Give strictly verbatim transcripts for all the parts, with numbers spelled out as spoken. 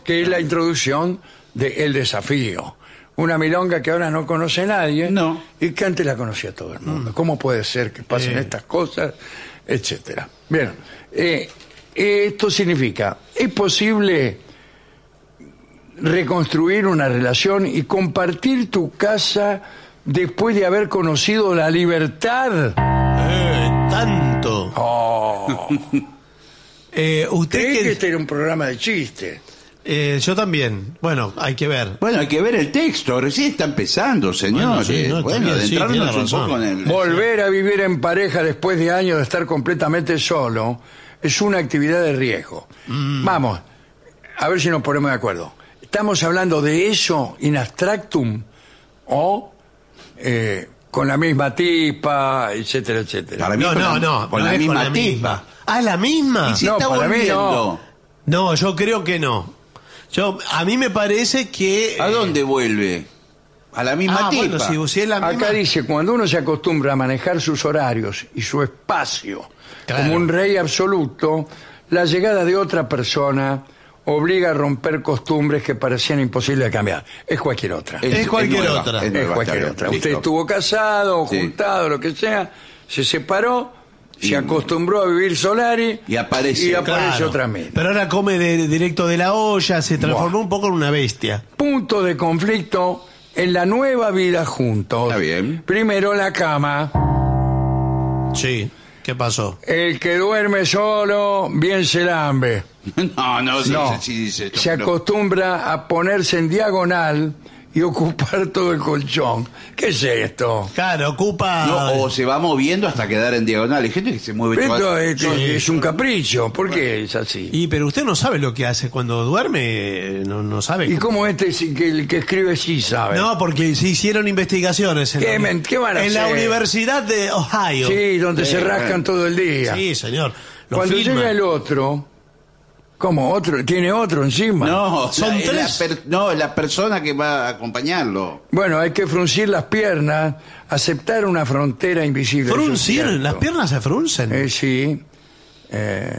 que es la introducción de El Desafío. Una milonga que ahora no conoce nadie no. y que antes la conocía todo el mundo. Mm. ¿Cómo puede ser que pasen eh. estas cosas? Etcétera. Bien, eh, esto significa, es posible reconstruir una relación y compartir tu casa después de haber conocido la libertad. Eh, tanto. Oh. eh, ¿Usted Creí que... que este era un programa de chiste? Eh, yo también. Bueno, hay que ver. Bueno, hay que ver el texto. Recién está empezando, señores. Bueno, sí, no, bueno adentrarnos sí, un poco en el... Volver a vivir en pareja después de años de estar completamente solo es una actividad de riesgo. Mm. Vamos, a ver si nos ponemos de acuerdo. ¿Estamos hablando de eso in abstractum o eh, con la misma tipa, etcétera, etcétera? Para mí, no, con no, la, no. Con no la es misma con la tipa. Misma. ¿Ah, la misma? ¿Y si no, está para mí volviendo? No. No, yo creo que no. Yo, a mí me parece que... ¿A dónde vuelve? A la misma ah, tipa. Bueno, si, si es la misma... Acá dice, cuando uno se acostumbra a manejar sus horarios y su espacio Claro. como un rey absoluto, la llegada de otra persona obliga a romper costumbres que parecían imposibles de cambiar. Es cualquier otra. Es, es cualquier nueva, otra. Es, Es cualquier bien, otra. listo. Usted estuvo casado, Sí. juntado, lo que sea, se separó, Y- se acostumbró a vivir solari Y aparece. y aparece Claro. otra mina. Pero ahora come de, directo de la olla, se transformó Buah. un poco en una bestia. Punto de conflicto en la nueva vida juntos. Está bien. Primero la cama. Sí. ¿Qué pasó? El que duerme solo, bien se lambe. No, no, sí, No, sí dice esto, se pero- acostumbra a ponerse en diagonal y ocupar todo el colchón. ¿Qué es esto? Claro, ocupa... No, o se va moviendo hasta quedar en diagonal. Hay gente que se mueve Esto toda- es, Sí. es un capricho. ¿Por qué es así? Y pero usted no sabe lo que hace cuando duerme, no, no sabe. ¿Y cómo este sí que el que escribe sí sabe? No, porque se hicieron investigaciones en, ¿Qué la, men- qué van a en la hacer? Universidad de Ohio. Sí, donde Sí, se rascan bueno. todo el día. Sí, señor. Lo Cuando filman. llega el otro, ¿cómo? ¿Otro? ¿Tiene otro encima? No, Son la, es tres. la per- no, es la persona que va a acompañarlo. Bueno, hay que fruncir las piernas, aceptar una frontera invisible. eso es Fruncir, cierto. las piernas se fruncen. Eh, sí. Eh,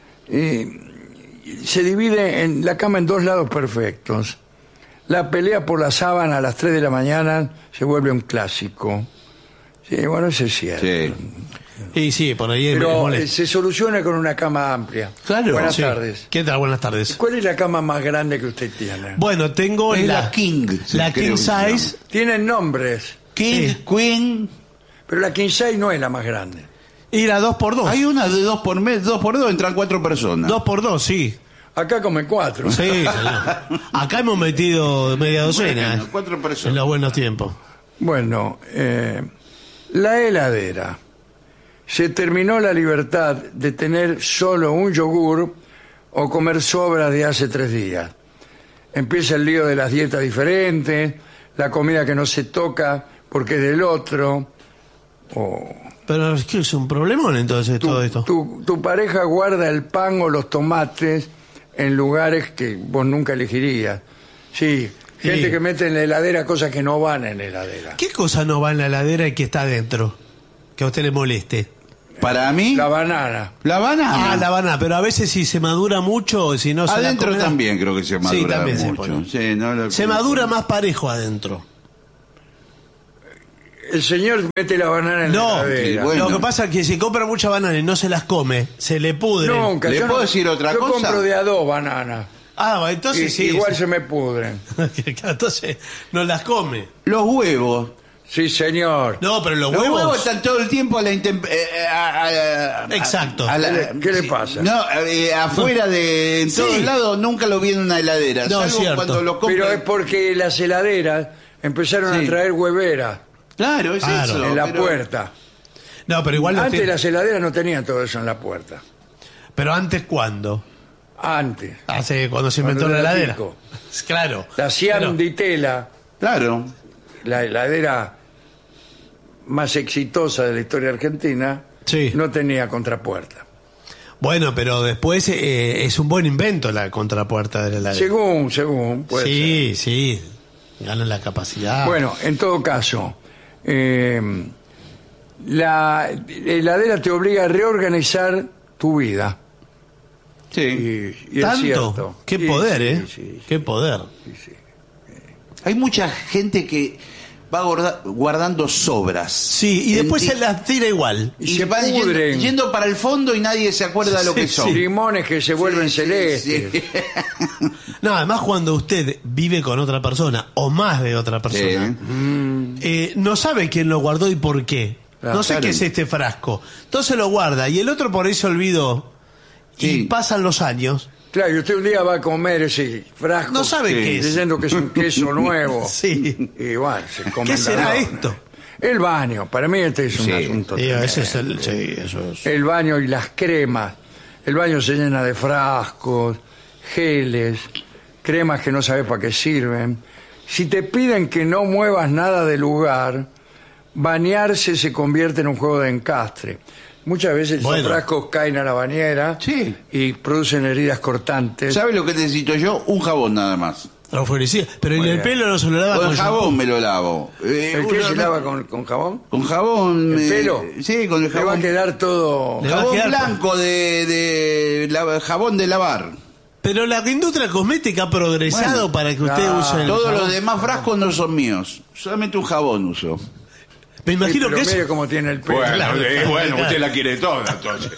y se divide en la cama en dos lados perfectos. La pelea por la sábana a las tres de la mañana se vuelve un clásico. Sí, bueno, eso es cierto. Sí. Y sí, por ahí es Pero molesto. eh, se soluciona con una cama amplia. Claro. Buenas Sí. tardes. ¿Qué tal? Buenas tardes. ¿Cuál es la cama más grande que usted tiene? Bueno, tengo Es la, la King, sí, la creo King que se Size. Tienen nombres, King, Sí. Queen. pero la king size no es la más grande. Y la dos por dos. Hay una de dos por mes, dos por dos entran cuatro personas. Dos por dos, sí. Acá comen cuatro. Sí, señor. Acá hemos metido media docena. Bueno, eh, cuatro personas. En los buenos tiempos. Bueno, eh, la heladera. Se terminó la libertad de tener solo un yogur o comer sobras de hace tres días. Empieza el lío de las dietas diferentes, la comida que no se toca porque es del otro. O Pero es que es un problemón entonces tu, todo esto. tu, tu pareja guarda el pan o los tomates en lugares que vos nunca elegirías. Sí, gente Sí. que mete en la heladera cosas que no van en la heladera. ¿Qué cosa no va en la heladera y que está adentro? Que a usted le moleste. Para mí, La la, banana. banana. Ah, la banana, pero a veces si se madura mucho, si no se la Adentro come- también creo que se madura Sí, también se mucho. pone. Sí, no lo- Se madura más parejo adentro. El señor mete la banana en No, la heladera. sí, bueno. Lo que pasa es que si compra mucha banana y no se las come, se le pudre. Nunca. ¿Le yo puedo no- decir otra yo cosa? compro de a dos bananas. Ah, bueno, entonces Y- sí. igual sí. se me pudren. Entonces no las come. Los huevos. Sí, señor. No, pero los, Los huevos... huevos están todo el tiempo a la intemperie. Exacto. ¿Qué le pasa? No, eh, afuera de en Sí. todos lados nunca lo vi en una heladera. No, es salvo cierto. cuando lo compran. Pero es porque las heladeras empezaron Sí. a traer hueveras Claro, es Claro. eso. en la pero- puerta. No, pero igual no Antes tiene- las heladeras no tenían todo eso en la puerta. Pero antes, ¿cuándo? Antes. Hace cuando se inventó Cuando la era heladera. chico. Claro. La Siam Pero- di Tela, Claro. la heladera más exitosa de la historia argentina, Sí. no tenía contrapuerta. Bueno, pero después eh, es un buen invento la contrapuerta de la heladera. Según, según, puede sí, sí. Ganan la capacidad. ser. Bueno, en todo caso, eh, la heladera te obliga a reorganizar tu vida. Sí. Y, y es ¿Tanto? cierto. Qué Sí, poder, sí, ¿eh? sí, sí, Qué poder. sí, sí. Hay mucha gente que va guarda- guardando sobras. Sí, y después En- se las tira igual. Y y se van yendo, pudren. yendo para el fondo y nadie se acuerda de lo Sí, que son. Limones que se vuelven Sí, sí, celestes. sí. No, además cuando usted vive con otra persona o más de otra persona, Sí. eh, no sabe quién lo guardó y por qué. Claro. No sé qué es este frasco. Entonces lo guarda y el otro por ahí se olvidó y Sí. pasan los años. Claro, y usted un día va a comer ese frasco. No sabe Sí. qué es. Diciendo que es un queso nuevo. Sí. Y bueno, se come ¿Qué la será nota. esto? El baño, para mí este es un Sí. asunto. Digo, ese es tremendo. el, sí, eso es. El baño y las cremas. El baño se llena de frascos, geles, cremas que no sabes para qué sirven. Si te piden que no muevas nada del lugar, bañarse se convierte en un juego de encastre. Muchas veces Bueno. esos frascos caen a la bañera Sí. y producen heridas cortantes. ¿Sabe lo que necesito yo? Un jabón nada más. Lo ofrecía. Pero en Muy el bien. pelo no se lo lava Con con jabón me lo lavo. Eh, ¿El que uno se no- lava con, con jabón? Con jabón. ¿El eh, pelo? Sí, con el Le va a jabón. quedar todo... Le va a Jabón quedar- blanco de, de la- jabón de lavar. Pero la industria cosmética ha progresado Bueno, para que usted claro. use el Todos jabón. los demás frascos no son míos. Solamente un jabón uso. Me Sí, imagino pero que mire eso... cómo tiene el pelo. Claro, eh, bueno, claro. usted la quiere toda, entonces.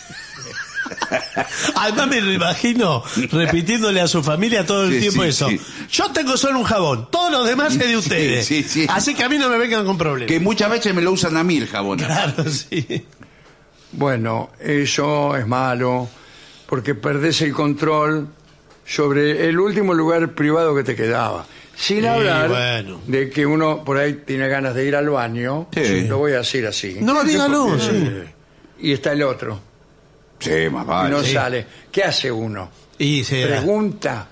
Además me lo imagino repitiéndole a su familia todo el Sí, tiempo sí, eso. sí. Yo tengo solo un jabón, todos los demás es de ustedes. Sí, sí. Así que a mí no me vengan con problemas. Que muchas veces me lo usan a mí el jabón. Claro, sí. Bueno, eso es malo porque perdés el control sobre el último lugar privado que te quedaba. Sin Sí, hablar bueno. de que uno por ahí tiene ganas de ir al baño. Sí. Lo voy a decir así. No, dígalo, sí. Eh, Y está el otro. Sí, más Y vale. no sí. sale. ¿Qué hace uno? Y se Pregunta,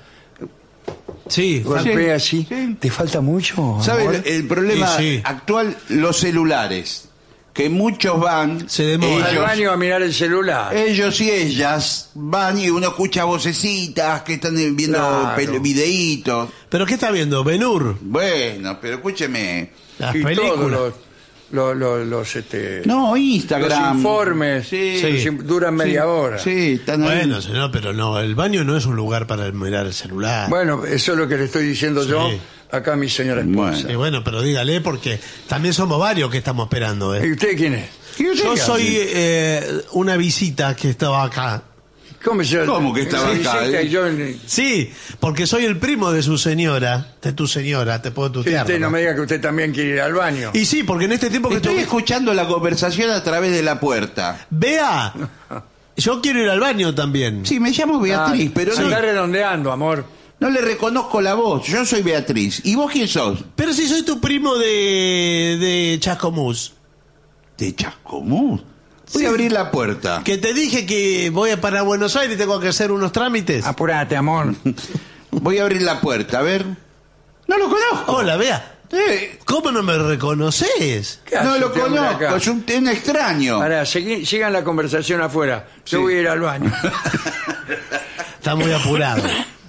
Sí, golpea así. sí. ¿Te falta mucho? ¿Sabe amor? el, el problema Sí, sí. actual? Los celulares. Que muchos van. Se demoran. Al Ellos, baño a mirar el celular. ellos y ellas van y uno escucha vocecitas que están viendo Claro. pel- videitos. ¿Pero qué está viendo? ¿Ben-Hur? Bueno, pero escúcheme. Las y todos películas. los, los, los, los, este, No, los Instagram. informes Sí. Sí. duran media hora. Sí, están ahí. Bueno, señor, pero no, el baño no es un lugar para mirar el celular. Bueno, eso es lo que le estoy diciendo yo Sí. acá a mi señora esposa. Bueno. Y bueno, pero dígale porque también somos varios que estamos esperando. ¿eh? ¿Y usted quién es? ¿Qué usted Yo hace? soy eh, una visita que estaba acá. ¿Cómo, se- ¿Cómo que estaba Sí, acá, sí, eh? que yo en- Sí, porque soy el primo de su señora, de tu señora, te puedo sí, tutear. usted no ¿no? me diga que usted también quiere ir al baño. Y sí, porque en este tiempo que Estoy estoy... escuchando la conversación a través de la puerta. Vea, yo quiero ir al baño también. Sí, me llamo Beatriz, Ah, pero se no, está redondeando, amor. no le reconozco la voz. Yo soy Beatriz. ¿Y vos quién sos? Pero si soy tu primo de, de Chascomús. De Chascomús. Voy Sí. a abrir la puerta. Que te dije que voy a para Buenos Aires y tengo que hacer unos trámites. Apurate, amor. Voy a abrir la puerta, a ver. No lo conozco. Hola, vea. Eh, ¿Cómo no me reconoces? ¿Qué hace no lo este hombre conozco, acá? es un, un extraño. Pará, segui- sigan la conversación afuera. Yo Sí. voy a ir al baño. Está muy apurado.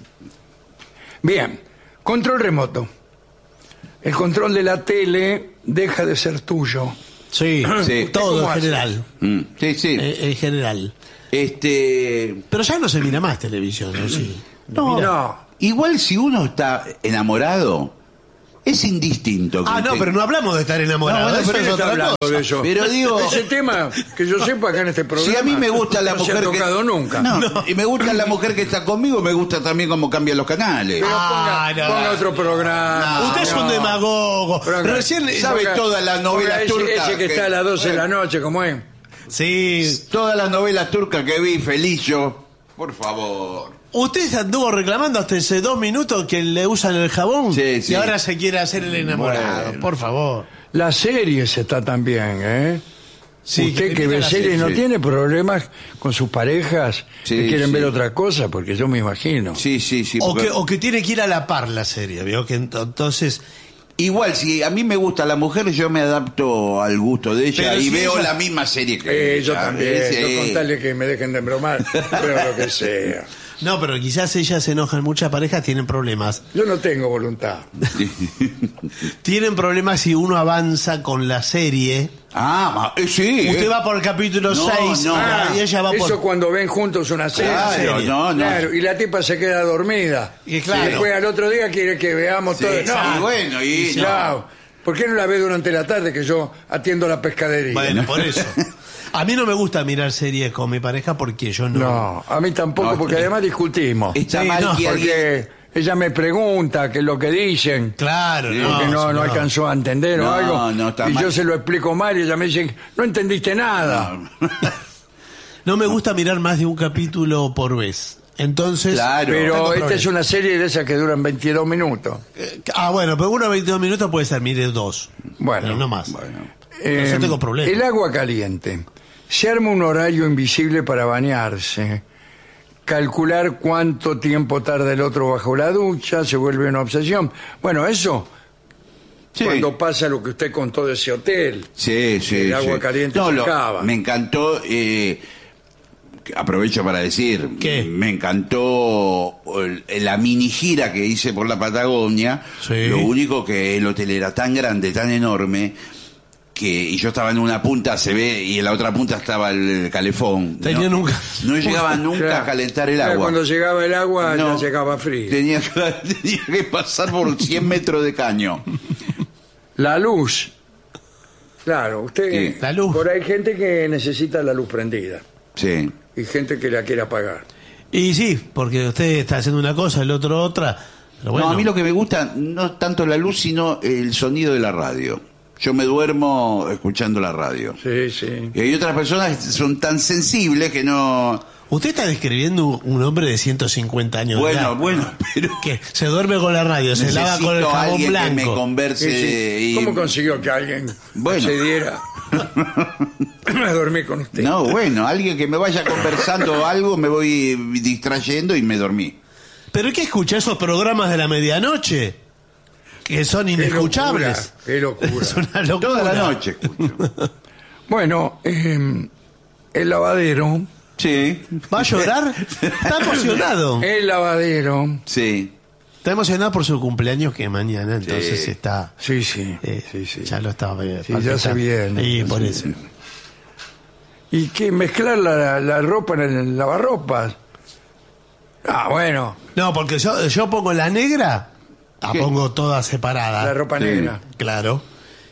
Bien, control remoto. El control de la tele deja de ser tuyo. Sí, Sí. todo ¿Cómo en hace? general. Mm, sí, sí. Eh, en general. Este. Pero ya no se mira más televisión, ¿no? Sí. No, No. Igual si uno está enamorado, es indistinto. que Ah, no, usted- pero no hablamos de estar enamorado. No, bueno, eso pero es él está otra hablando cosa. de eso. Pero digo- Ese tema, que yo sepa acá en este programa. Si a mí me gusta la no mujer se ha que tocado nunca. No, y me gusta la mujer que está conmigo, me gusta también cómo cambian los canales. Pero Ah, ponga, no. ponga otro programa. Usted es un No. demagogo. Ponga- Recién sabe ponga- todas las novelas ponga ese, turcas Ese que, que- está a las doce de la bueno. noche, ¿cómo es? Sí. Todas las novelas turcas que vi, feliz yo. Por favor. Usted anduvo reclamando hasta hace dos minutos que le usan el jabón Sí, sí. y ahora se quiere hacer el enamorado. Bueno. Por favor. Las series está también, ¿eh? Sí, Usted que, critica ve las series no series. tiene problemas con sus parejas Sí, que quieren sí. ver otra cosa, porque yo me imagino. Sí, sí, sí. O porque- que, o que tiene que ir a la par la serie, ¿vio? Que ent- entonces... Igual, si a mí me gusta la mujer, yo me adapto al gusto de ella Pero y si veo ella- la misma serie que Eh, yo ella. también, Eh, yo sí. con tal de que me dejen de embromar, pero lo que sea. No, pero quizás ellas se enojan, muchas parejas tienen problemas. Yo no tengo voluntad. Tienen problemas si uno avanza con la serie. Ah, eh, sí. Usted eh. va por el capítulo No, seis no. y ella va Eso por... cuando ven juntos una serie. Claro, serie. no, no. Claro, y la tipa se queda dormida. Y claro. después al otro día quiere que veamos Sí, todo. sí, No, bueno, y no. claro. ¿Por qué no la ve durante la tarde que yo atiendo la pescadería? Bueno, por eso. A mí no me gusta mirar series con mi pareja porque yo no... No, a mí tampoco, No, porque eh, además discutimos. Está Sí, mal no, que alguien... Porque ella me pregunta qué es lo que dicen. Claro, Sí, no. Porque no, no no. alcanzó a entender o No, algo. no, está y mal. yo se lo explico mal y ella me dice, no entendiste nada. No me gusta mirar más de un capítulo por vez. Entonces... Claro. Pero tengo esta problemas. es una serie de esas que duran veintidós minutos. Eh, Ah, bueno, pero uno a veintidós minutos puede ser, mire, dos. Bueno, Pero no más. Bueno. Pero yo tengo problemas. El agua caliente. Se arma un horario invisible para bañarse. Calcular cuánto tiempo tarda el otro bajo la ducha se vuelve una obsesión. Bueno, eso Sí. cuando pasa lo que usted contó de ese hotel. Sí, sí, El agua sí. caliente No, se lo- acaba. me encantó, eh, aprovecho para decir, ¿Qué? me encantó el- la mini gira que hice por la Patagonia. Sí. Lo único que el hotel era tan grande, tan enorme, que y yo estaba en una punta, se ve, y en la otra punta estaba el calefón. Tenía no, nunca- no llegaba nunca Claro. a calentar el Claro, agua. Cuando llegaba el agua No. ya llegaba frío. Tenía, que- tenía que pasar por cien metros de caño. La luz. Claro, usted... Sí. La luz. Por ahí hay gente que necesita la luz prendida. Sí. Y gente que la quiere apagar. Y sí, porque usted está haciendo una cosa, el otro otra. Pero bueno. No, a mí lo que me gusta no tanto la luz, sino el sonido de la radio. Yo me duermo escuchando la radio. Sí, sí. Y hay otras personas que son tan sensibles que no... Usted está describiendo un hombre de ciento cincuenta años de Bueno, edad. bueno, pero... Que se duerme con la radio, se lava con el necesito a jabón alguien que me blanco. converse. Sí, sí. y- ¿Cómo consiguió que alguien Bueno. se diera a dormir con usted? No, bueno, alguien que me vaya conversando algo, me voy distrayendo y me dormí. ¿Pero qué escucha esos programas de la medianoche? Que son Qué inescuchables. locura, qué locura. Es una locura. Toda la noche escucho. Bueno, eh, el lavadero, Sí. ¿Va a llorar? Está emocionado. el lavadero, Sí. Está emocionado por su cumpleaños que es mañana, entonces Sí. está... sí, sí, eh, sí, sí. Ya lo estaba... eh, Sí, ya se viene. Y Ya por se eso. viene. Y que mezclar la, la ropa en el lavarropas. Ah, bueno, No, porque yo, yo pongo la negra, la ¿Qué? pongo toda separada. la ropa Sí. negra. Claro.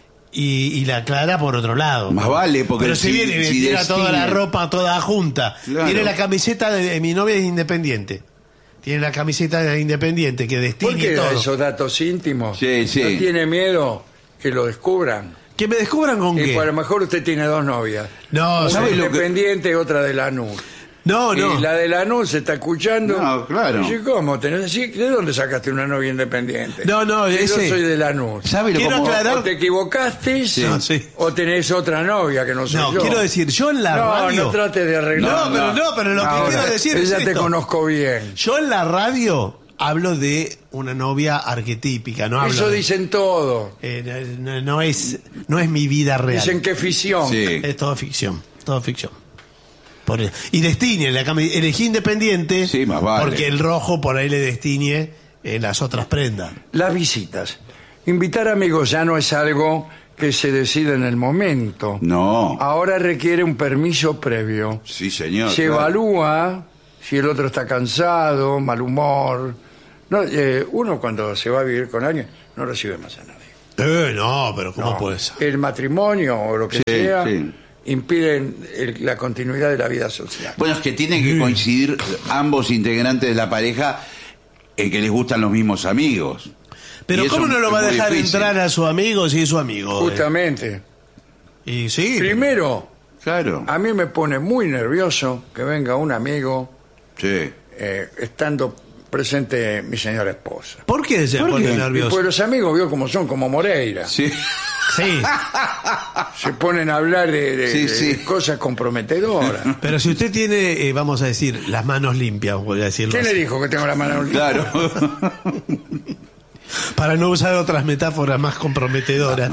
Y, y la clara por otro lado. Más vale, porque Pero si, si- viene y me si tira destine- toda la ropa toda junta. Claro. Tiene la camiseta de, de mi novia es independiente. Tiene la camiseta de independiente que ¿Por destiñe qué da todo. esos datos íntimos? Sí, sí. ¿No tiene miedo que lo descubran? Que me descubran con Y qué. pues, a lo mejor usted tiene dos novias. No, Una ¿sabe lo que- independiente y otra de Lanús. no, no. Y la de Lanús se está escuchando. No, claro. Dice, ¿cómo? ¿Tenés así? ¿De dónde sacaste una novia independiente? No, no, Que ese- Yo soy de Lanús. ¿Sabe lo Quiero como- aclarar- ¿O te equivocaste? No, sí. ¿O tenés otra novia que no soy No, yo? quiero decir, yo en la no, radio... no trate de arreglar. No, pero no, pero lo que Ahora, quiero decir es ella te esto. conozco bien. Yo en la radio hablo de una novia arquetípica, no hablo Eso de- dicen todo. eh, no, no es no es mi vida real. Dicen que es ficción. Sí. Es todo ficción, todo ficción. Por eso. Y destiñe, la cami- elegí independiente Sí, más vale. porque el rojo por ahí le destiñe en las otras prendas. Las visitas. Invitar amigos ya no es algo que se decide en el momento. No. Ahora requiere un permiso previo. Sí, señor. Se claro. evalúa si el otro está cansado, mal humor. No, eh, uno cuando se va a vivir con alguien no recibe más a nadie. Eh, no, pero ¿cómo No. puede ser? El matrimonio o lo que Sí, sea sí. impiden el- la continuidad de la vida social. Bueno, es que tienen que coincidir ambos integrantes de la pareja en que les gustan los mismos amigos. Pero Y eso ¿cómo no lo es va a muy dejar difícil. entrar a su amigo si es su amigo? eh? Justamente. Y sí. Primero, Claro. a mí me pone muy nervioso que venga un amigo Sí. eh, estando presente mi señora esposa. ¿Por qué se ¿Por pone qué? Y nervioso? pues los amigos, vio como son, como Moreira. Sí. Sí. Se ponen a hablar de, de- Sí, de sí. cosas comprometedoras. Pero si usted tiene, eh, vamos a decir, las manos limpias, voy a decirlo ¿Quién le así, dijo que tengo la mano limpia? Claro. para no usar otras metáforas más comprometedoras.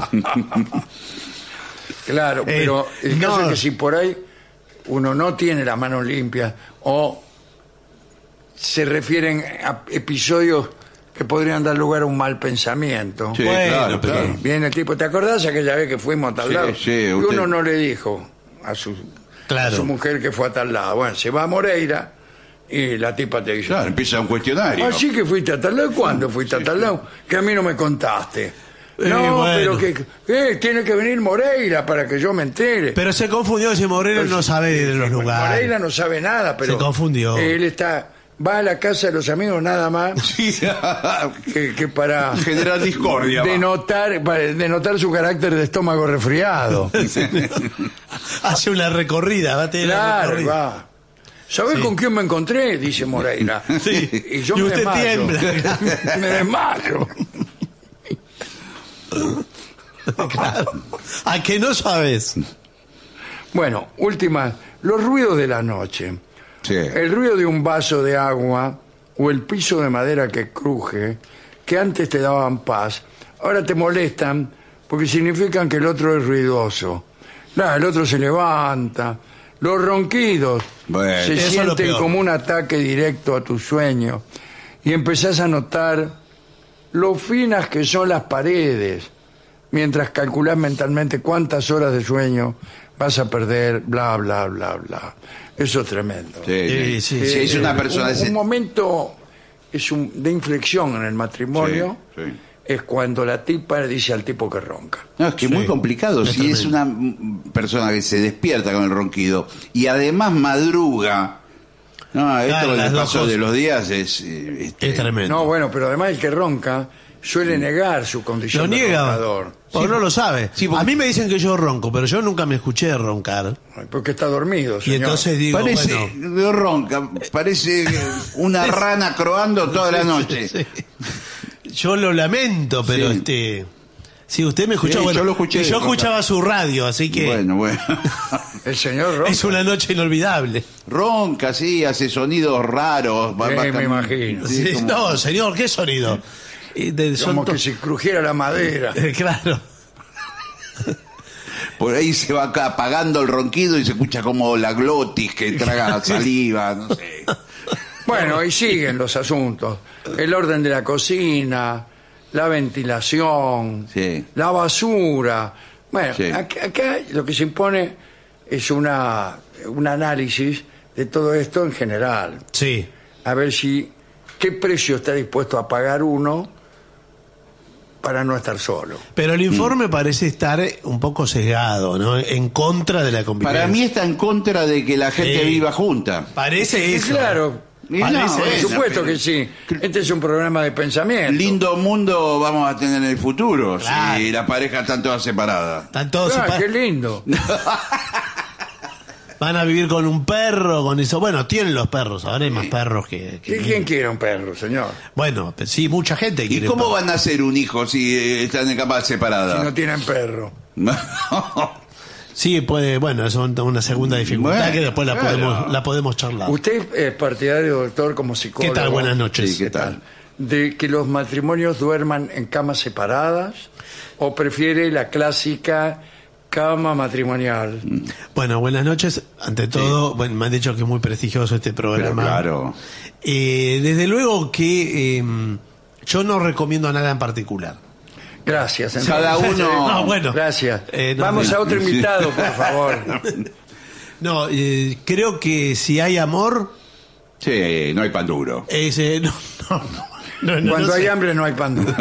Claro, Eh, pero el caso no. es que si por ahí uno no tiene las manos limpias o se refieren a episodios que podrían dar lugar a un mal pensamiento. Sí, Bueno, claro, pero- claro. Viene el tipo, ¿te acordás aquella vez que fuimos a tal Sí, lado? sí, y usted- uno no le dijo a su, Claro. a su mujer que fue a tal lado. Bueno, se va a Moreira y la tipa te dice, Claro, empieza un cuestionario. así que fuiste a tal lado. ¿Cuándo fuiste a tal lado? Que a mí no me contaste. Eh, no, bueno. pero que eh, tiene que venir Moreira para que yo me entere. Pero se confundió, si Moreira no sabe de los lugares. Moreira no sabe nada, pero Se confundió. él está, va a la casa de los amigos nada más Sí. que, que para Generar discordia. va. denotar, para denotar su carácter de estómago resfriado. Hace una recorrida, va a tener una Claro, recorrida. va. ¿Sabés Sí. con quién me encontré? Dice Moreira. Sí. Y yo Y me usted desmayo. tiembla. me desmayo. Claro. ¿A que no sabes? Bueno, última, los ruidos de la noche. Sí. El ruido de un vaso de agua o el piso de madera que cruje, que antes te daban paz, ahora te molestan porque significan que el otro es ruidoso. Nah, el otro se levanta. Los ronquidos Bueno. se Eso es lo sienten peor. como un ataque directo a tu sueño y empezás a notar lo finas que son las paredes mientras calculás mentalmente cuántas horas de sueño vas a perder, bla, bla, bla, bla. Eso es tremendo. Sí, sí. Sí, sí, Sí, sí. es una Eh, persona... un, ese- un momento es un, de inflexión en el matrimonio. Sí, sí. Es cuando la tipa le dice al tipo que ronca. No, es que es Sí. muy complicado. Es Si es tremendo. una mm, persona que se despierta con el ronquido y además madruga. No, esto Claro, con las el dos paso cosas. de los días es. eh, este, Es tremendo. No, bueno, pero además el que ronca suele negar su Lo condición de niega. roncador. O no lo sabe. Sí, porque- A mí me dicen que yo ronco, pero yo nunca me escuché roncar. Ay, porque está dormido, Y señor. entonces digo, Parece, bueno. no ronca, parece una rana croando toda la noche. Sí. Yo lo lamento, pero Sí. este. Si usted me escuchó, Sí, bueno, yo lo escuché y yo roncar. escuchaba su radio, así que Bueno, bueno. El señor ronca. es una noche inolvidable. Ronca, sí, hace sonidos raros. va- Sí, va me cam- imagino. sí, Sí, como- No, señor, ¿qué sonido? Y de- son Como to- que si crujiera la madera. Eh, claro. Por ahí se va acá apagando el ronquido y se escucha como la glotis que traga saliva, no sé. Bueno, y siguen los asuntos. El orden de la cocina, la ventilación, Sí. la basura. Bueno, Sí. acá, acá lo que se impone es una, un análisis de todo esto en general. Sí. A ver si qué precio está dispuesto a pagar uno para no estar solo. Pero el informe Mm. parece estar un poco sesgado, ¿no? En contra de la convivencia. Para mí está en contra de que la gente Sí. viva junta. Parece Y eso. claro, Y Parece no, eso. por bueno, supuesto pero- que sí. Este es un programa de pensamiento. Lindo mundo vamos a tener en el futuro Claro. si las parejas están todas separadas. Están todos Ah, separ- qué lindo. Van a vivir con un perro, con eso. Bueno, tienen los perros, ahora hay más perros que... que ¿Y quién quiere un perro, señor? Bueno, pues sí, mucha gente ¿Y quiere cómo perros. van a ser un hijo si eh, están en camas Si separadas? no tienen perro. Sí, puede, bueno, es un- una segunda dificultad Bueno, que después la claro. podemos, la podemos charlar. ¿Usted es partidario, doctor, como psicólogo? ¿Qué tal? Buenas noches. Sí, ¿qué tal? ¿De que los matrimonios duerman en camas separadas? ¿O prefiere la clásica cama matrimonial? Bueno, buenas noches. Ante todo, bueno, me han dicho que es muy prestigioso este Pero programa. claro. Eh, desde luego que eh, yo no recomiendo nada en particular. Gracias. entonces. Cada uno... No, bueno. Gracias. Eh, no, Vamos no. a otro invitado, por favor. No, eh, creo que si hay amor, Sí, no hay pan duro. es, eh, no, no, no, no, Cuando no hay sé. hambre no hay pan duro.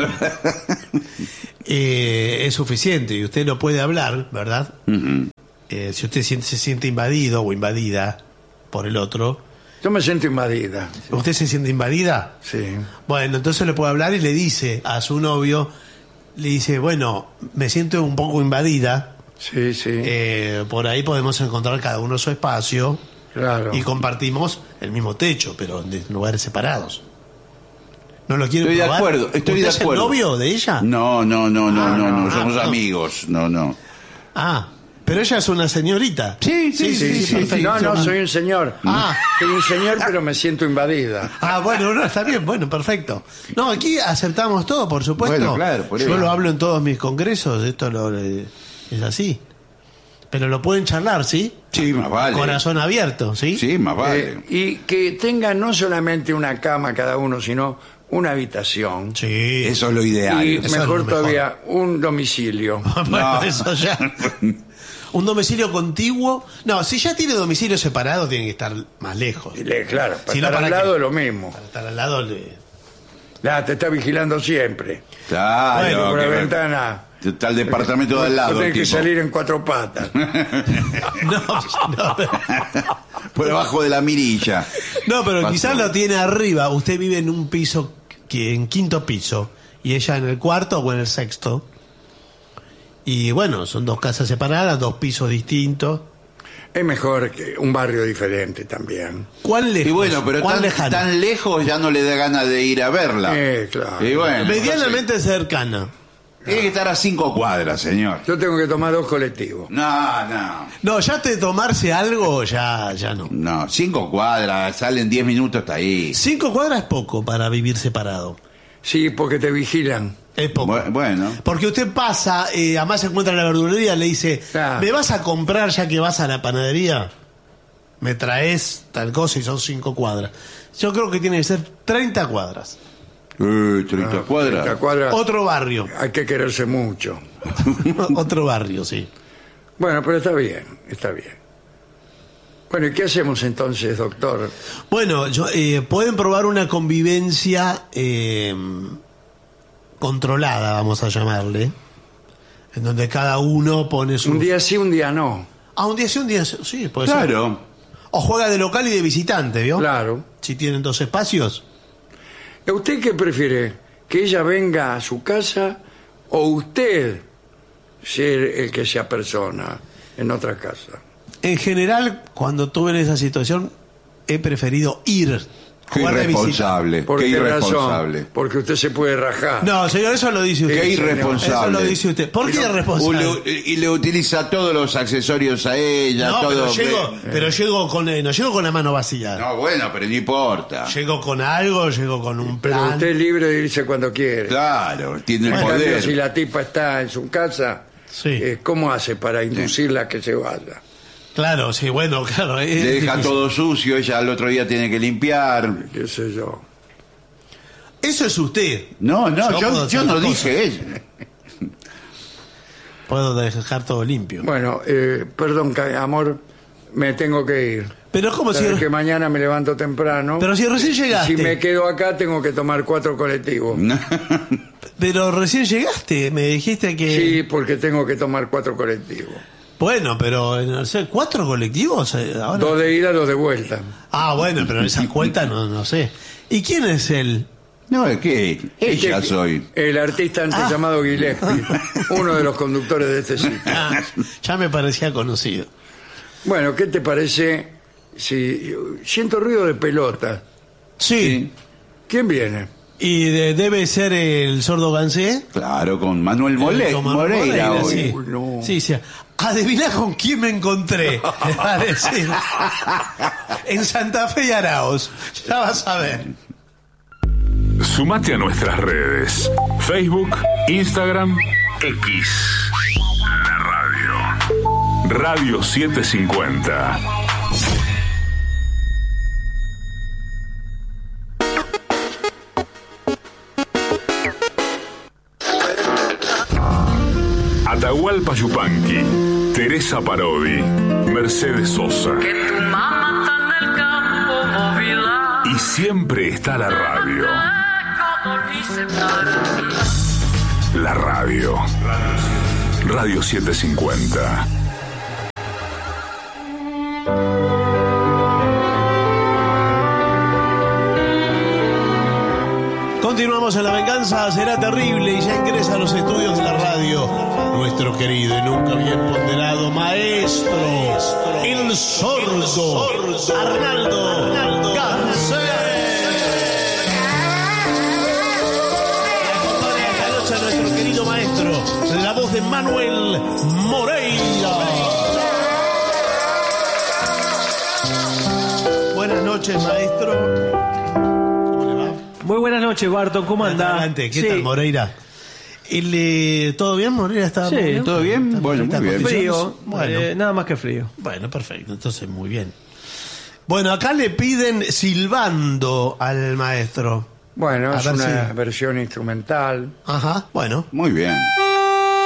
Eh, es suficiente y usted lo puede hablar, ¿verdad? Ujú. Eh, si usted siente- se siente invadido o invadida por el otro, Yo me siento invadida. ¿usted se siente invadida? Sí. Bueno, entonces le puede hablar y le dice a su novio, le dice, bueno, me siento un poco invadida, Sí, sí. eh, por ahí podemos encontrar cada uno su espacio claro. y compartimos el mismo techo, pero en lugares separados. ¿No lo quiere Estoy de probar? acuerdo, estoy ¿Usted de es acuerdo. el novio de ella? No, no, no, no, Ah, no, no, no, ah, somos no. amigos, no, no. Ah, pero ella es una señorita. Sí, sí, sí, sí, perfecto. sí. No, no, soy un señor. Ah. Soy un señor, pero me siento invadida. Ah, bueno, no, está bien, bueno, perfecto. No, aquí aceptamos todo, por supuesto. Bueno, claro, por Yo eso. lo hablo en todos mis congresos, esto lo, eh, es así. Pero lo pueden charlar, ¿sí? Sí, más vale. Corazón abierto, ¿sí? Sí, más vale. Eh, y que tengan no solamente una cama cada uno, sino una habitación. Sí. Eso es lo ideal. Y eso es lo mejor mejor. todavía, un domicilio. Bueno, No. eso ya. Un domicilio contiguo. No, si ya tiene domicilio separado, tiene que estar más lejos. Y le- claro, para Si no, estar ¿para al lado qué? es lo mismo. Para estar al lado le... Nada, te está vigilando siempre. Claro. Bueno, por la que- ventana. Está el departamento de al lado. No tenés el que tipo. salir en cuatro patas. No, no, pero, Por debajo de la mirilla. no, pero Pasó. quizás lo tiene arriba. Usted vive en un piso, que en quinto piso, y ella en el cuarto o en el sexto. Y bueno, son dos casas separadas, dos pisos distintos. Es mejor que un barrio diferente también. ¿Cuán lejos? Y bueno, pero ¿Cuán tan, lejano? tan lejos ya no le da ganas de ir a verla. Eh, claro. Y bueno, Medianamente cercana. entonces, tiene que estar a cinco cuadras, señor. Yo tengo que tomar dos colectivos. No, no. No, ya te tomarse algo, ya, ya no. No, cinco cuadras, salen diez minutos, está ahí. Cinco cuadras es poco para vivir separado. Sí, porque te vigilan. Es poco. Bu- Bueno, Porque usted pasa, eh, además se encuentra en la verdulería, le dice, Claro. ¿me vas a comprar ya que vas a la panadería? ¿Me traes tal cosa y son cinco cuadras? Yo creo que tiene que ser treinta cuadras. eh, treinta cuadras. treinta cuadras. Otro barrio. Hay que quererse mucho. Otro barrio, sí. Bueno, pero está bien, está bien. Bueno, ¿y qué hacemos entonces, doctor? Bueno, yo, eh, pueden probar una convivencia eh, controlada, vamos a llamarle, en donde cada uno pone su... Un día sí, un día no. Ah, un día sí, un día sí, sí, puede ser. Claro. O juega de local y de visitante, ¿vio? Claro. Si tienen dos espacios. ¿Usted qué prefiere? ¿Que ella venga a su casa o usted ser el que se apersona en otra casa? En general, cuando tuve en esa situación, he preferido ir. Qué jugar de irresponsable. ¿Por Qué qué irresponsable. razón? Porque usted se puede rajar. visita. No, señor, eso lo dice usted. Qué señor. irresponsable. Eso lo dice usted. ¿Por qué Y no- irresponsable? U- le- y le utiliza todos los accesorios a ella, No, todo. pero llego, pero llego con, eh, no llego con la mano vacía. No, bueno, pero no importa. Llego con algo, llego con un Pero plan. usted es libre de irse cuando quiere. Claro, tiene el En cambio, poder. si la tipa está en su casa, Sí. eh, ¿cómo hace para inducirla a que se vaya? Claro, sí, bueno, claro. es Le deja difícil. todo sucio, ella al otro día tiene que limpiar. ¿Qué sé yo? Eso es usted. No, no, Yo yo, puedo yo hacer no las dije ella. Puedo dejar todo limpio. Bueno, eh, perdón, ca- amor, me tengo que ir. Pero como si... Sabes que mañana me levanto temprano. Pero si recién llegaste. Si me quedo acá, tengo que tomar cuatro colectivos. Pero recién llegaste, me dijiste que... Sí, porque tengo que tomar cuatro colectivos. Bueno, pero no sé, ¿cuatro colectivos? eh, ahora? Dos de ida, dos de vuelta. Ah, bueno, pero esa cuenta no, no sé. ¿Y quién es él? No, es que ella Este- soy. El artista antes Ah. llamado Gillespie, uno de los conductores de este sitio. Ah, ya me parecía conocido. Bueno, ¿qué te parece si siento ruido de pelota? Sí. ¿Quién viene? ¿Y de- debe ser el sordo Gansé? Claro, con Manuel Mole- Eh, con Moreira, Moreira, hoy. sí. Uy, no. Sí, sí. Adivina con quién me encontré. Le va a decir. En Santa Fe y Araos. Ya vas a ver. Sumate a nuestras redes. Facebook, Instagram, X. La radio. Radio setecientos cincuenta. Atahualpa Yupanqui, Teresa Parodi, Mercedes Sosa. Que tu mamá está en el campo móvil. Y siempre está la radio. La radio. Radio setecientos cincuenta. Continuamos en La Venganza Será Terrible y ya ingresa a los estudios de la radio nuestro querido y nunca bien ponderado maestro, el sordo, Arnaldo Gansé. Esta noche a nuestro querido maestro, la voz de Manuel Moreira. Buenas noches, maestro. ¿Cómo le va? Muy buenas noches, Barton. ¿Cómo anda? Adelante, ¿qué Sí. tal, Moreira? ¿Y le... ¿Todo bien, Moreira? ¿Estaba Sí, muy bien? ¿todo bien? ¿Está- Bueno, está muy bien. condiciones? Frío, Bueno. eh, nada más que frío. Bueno, perfecto, entonces muy bien. Bueno, acá le piden silbando al maestro. Bueno, A es ver una si- versión instrumental. Ajá, bueno. Muy bien.